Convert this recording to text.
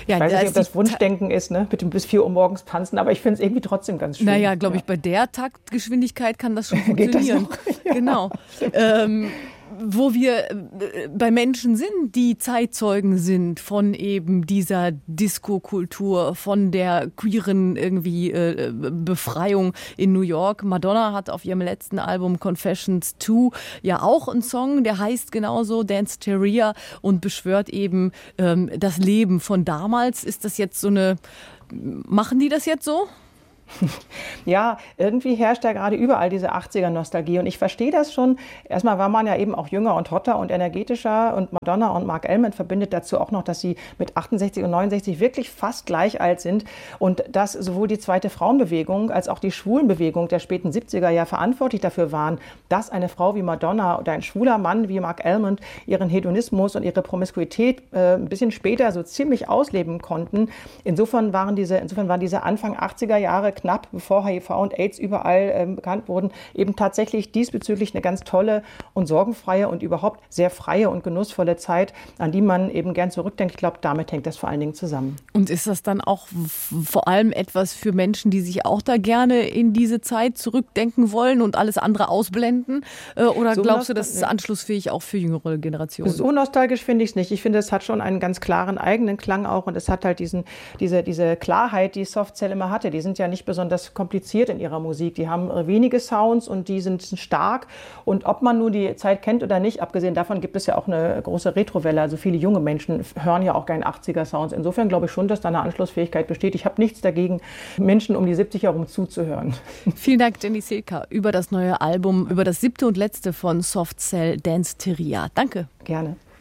Ja, ich weiß nicht, ob das Wunschdenken ist, ne? Mit dem bis 4 Uhr morgens tanzen, aber ich finde es irgendwie trotzdem ganz schön. Naja, glaube ich, bei der Taktgeschwindigkeit kann das schon funktionieren. Geht das noch? Ja. Genau. Wo wir bei Menschen sind, die Zeitzeugen sind von eben dieser Disco-Kultur, von der queeren irgendwie Befreiung in New York. Madonna hat auf ihrem letzten Album Confessions 2 ja auch einen Song, der heißt genauso Danceteria und beschwört eben das Leben von damals. Ist das jetzt machen die das jetzt so? Ja, irgendwie herrscht da gerade überall diese 80er-Nostalgie und ich verstehe das schon. Erstmal war man ja eben auch jünger und hotter und energetischer und Madonna und Mark Almond verbindet dazu auch noch, dass sie mit 68 und 69 wirklich fast gleich alt sind und dass sowohl die zweite Frauenbewegung als auch die Schwulenbewegung der späten 70er ja verantwortlich dafür waren, dass eine Frau wie Madonna oder ein schwuler Mann wie Mark Almond ihren Hedonismus und ihre Promiskuität ein bisschen später so ziemlich ausleben konnten. Insofern waren diese Anfang 80er Jahre knapp bevor HIV und AIDS überall bekannt wurden, eben tatsächlich diesbezüglich eine ganz tolle und sorgenfreie und überhaupt sehr freie und genussvolle Zeit, an die man eben gern zurückdenkt. Ich glaube, damit hängt das vor allen Dingen zusammen. Und ist das dann auch vor allem etwas für Menschen, die sich auch da gerne in diese Zeit zurückdenken wollen und alles andere ausblenden? Oder so glaubst du, das ist anschlussfähig auch für jüngere Generationen? So nostalgisch finde ich es nicht. Ich finde, es hat schon einen ganz klaren eigenen Klang auch und es hat halt diese Klarheit, die Soft Cell immer hatte. Die sind ja nicht besonders kompliziert in ihrer Musik. Die haben wenige Sounds und die sind stark. Und ob man nur die Zeit kennt oder nicht, abgesehen davon gibt es ja auch eine große Retrowelle. Also viele junge Menschen hören ja auch gerne 80er-Sounds. Insofern glaube ich schon, dass da eine Anschlussfähigkeit besteht. Ich habe nichts dagegen, Menschen um die 70 herum zuzuhören. Vielen Dank, Jenny Silka, über das neue Album, über das 7. und letzte von Soft Cell, Danceteria. Danke. Gerne.